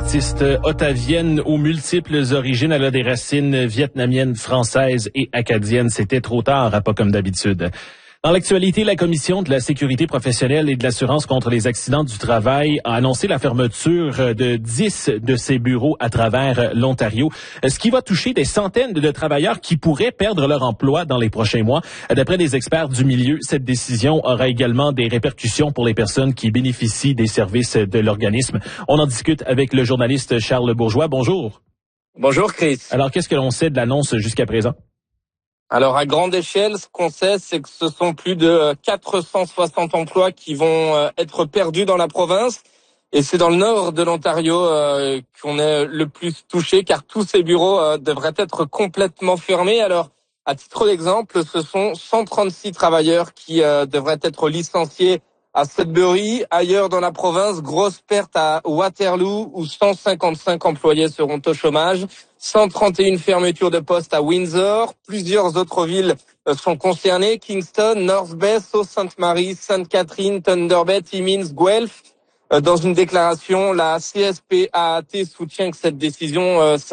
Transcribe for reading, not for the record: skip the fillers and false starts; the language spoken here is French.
artiste ottavienne aux multiples origines. Elle a des racines vietnamiennes, françaises et acadiennes. C'était trop tard, pas comme d'habitude. Dans l'actualité, la Commission de la sécurité professionnelle et de l'assurance contre les accidents du travail a annoncé la fermeture de 10 de ses bureaux à travers l'Ontario, ce qui va toucher des centaines de travailleurs qui pourraient perdre leur emploi dans les prochains mois. D'après des experts du milieu, cette décision aura également des répercussions pour les personnes qui bénéficient des services de l'organisme. On en discute avec le journaliste Charles Bourgeois. Bonjour. Bonjour Chris. Alors, qu'est-ce que l'on sait de l'annonce jusqu'à présent? Alors, à grande échelle, ce qu'on sait, c'est que ce sont plus de 460 emplois qui vont être perdus dans la province. Et c'est dans le nord de l'Ontario qu'on est le plus touché, car tous ces bureaux devraient être complètement fermés. Alors, à titre d'exemple, ce sont 136 travailleurs qui devraient être licenciés à Sudbury. Ailleurs dans la province, grosse perte à Waterloo, où 155 employés seront au chômage. 131 fermetures de postes à Windsor. Plusieurs autres villes sont concernées. Kingston, North Bay, Sault-Sainte-Marie, Sainte-Catherine, Thunder Bay, Timmins, Guelph. Dans une déclaration, la CSPAAT soutient que cette décision